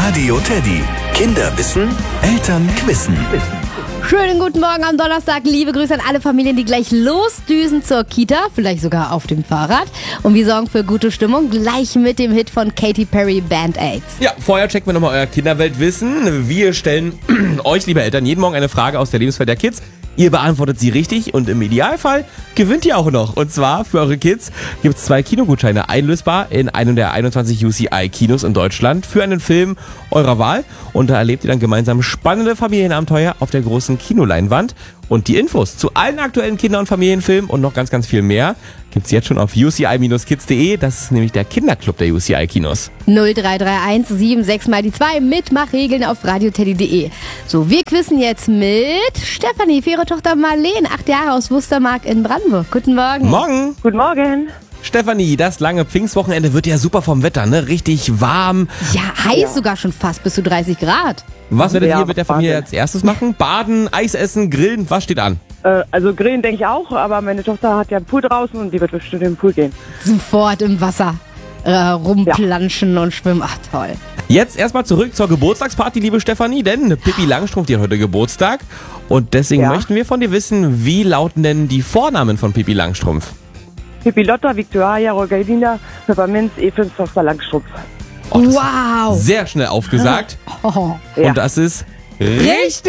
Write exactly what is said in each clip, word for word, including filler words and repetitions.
Radio Teddy. Kinder wissen, Eltern quissen. Schönen guten Morgen am Donnerstag. Liebe Grüße an alle Familien, die gleich losdüsen zur Kita. Vielleicht sogar auf dem Fahrrad. Und wir sorgen für gute Stimmung gleich mit dem Hit von Katy Perry, Band-Aids. Ja, vorher checken wir nochmal euer Kinderweltwissen. Wir stellen euch, liebe Eltern, jeden Morgen eine Frage aus der Lebenswelt der Kids. Ihr beantwortet sie richtig und im Idealfall gewinnt ihr auch noch. Und zwar für eure Kids gibt es zwei Kinogutscheine einlösbar in einem der einundzwanzig U C I-Kinos in Deutschland für einen Film eurer Wahl. Und da erlebt ihr dann gemeinsam spannende Familienabenteuer auf der großen Kinoleinwand. Und die Infos zu allen aktuellen Kinder- und Familienfilmen und noch ganz, ganz viel mehr gibt's jetzt schon auf u c i Bindestrich kids punkt de. Das ist nämlich der Kinderclub der U C I-Kinos. null drei drei eins sieben sechs mal die zwei. Mitmachregeln auf radioteddy punkt de. So, wir quizzen jetzt mit Stefanie für ihre Tochter Marleen, acht Jahre aus Wustermark in Brandenburg. Guten Morgen. Morgen. Guten Morgen. Stefanie, das lange Pfingstwochenende wird ja super vom Wetter, ne? Richtig warm. Ja, heiß Ja. sogar schon fast bis zu dreißig Grad. Was werdet Ja, ihr mit der Familie Wahnsinn. als erstes machen? Baden, Eis essen, grillen, was steht an? Äh, also grillen denke ich auch, aber meine Tochter hat ja einen Pool draußen und die wird bestimmt in den Pool gehen. Sofort im Wasser äh, rumplanschen und schwimmen. Ach, toll. Jetzt erstmal zurück zur Geburtstagsparty, liebe Stefanie, denn Pippi Langstrumpf, die hat heute Geburtstag. Und deswegen Ja. möchten wir von dir wissen, wie lauten denn die Vornamen von Pippi Langstrumpf? Pippi Lotta, Victoria, Rogalina, Pfefferminz, Evens, Tochter Langstrumpf. Oh, das Wow. ist sehr schnell aufgesagt. Oh. Ja. Und das ist richtig!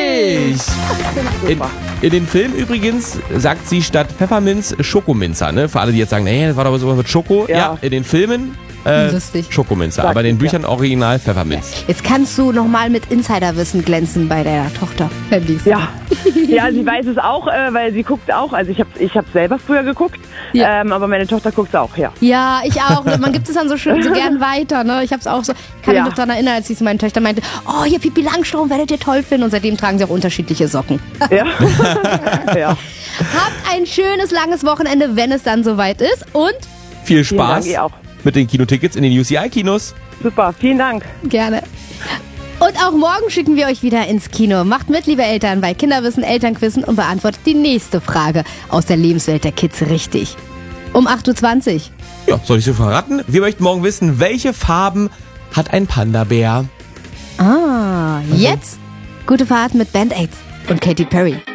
In, Super. in den Film übrigens sagt sie statt Pfefferminz Schokominzer, ne? Für alle, die jetzt sagen, nee, das war doch so mit Schoko. Ja, Ja. in den Filmen äh, Lustig. Schokominzer, Sagt aber in den es, ja. Büchern original Pfefferminz. Jetzt kannst du nochmal mit Insiderwissen glänzen bei der Tochter. Ja. Ja, sie weiß es auch, äh, weil sie guckt auch. Also ich habe ich hab selber früher geguckt, Ja. ähm, aber meine Tochter guckt auch, ja. Ja, ich auch. Man gibt es dann so schön so gern weiter. Ne? Ich habe es auch so. Ich kann Ja. mich noch daran erinnern, als ich zu meinen Töchtern meinte, oh, hier Pippi Langstrumpf, werdet ihr toll finden. Und seitdem tragen sie auch unterschiedliche Socken. Ja. ja. Habt ein schönes, langes Wochenende, wenn es dann soweit ist. Und Viel Vielen Dank, Spaß ihr auch. mit den Kinotickets in den U C I-Kinos. Super, vielen Dank. gerne. Und auch morgen schicken wir euch wieder ins Kino. Macht mit, liebe Eltern, bei Kinderwissen, Elternquissen und beantwortet die nächste Frage aus der Lebenswelt der Kids richtig. Um acht Uhr zwanzig. Ja, soll ich so verraten? Wir möchten morgen wissen, welche Farben hat ein Panda-Bär? Ah, jetzt gute Fahrt mit Band-Aids und Katy Perry.